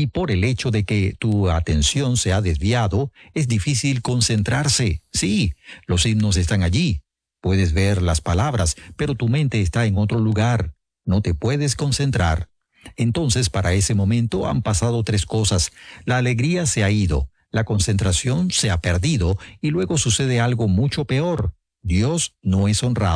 y por el hecho de que tu atención se ha desviado, es difícil concentrarse. Sí, los himnos están allí. Puedes ver las palabras, pero tu mente está en otro lugar. No te puedes concentrar. Entonces, para ese momento han pasado tres cosas. La alegría se ha ido, la concentración se ha perdido y luego sucede algo mucho peor. Dios no es honrado.